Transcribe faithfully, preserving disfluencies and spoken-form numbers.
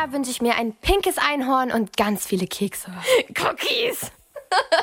wünsche ich mir ein pinkes Einhorn und ganz viele Kekse. Cookies!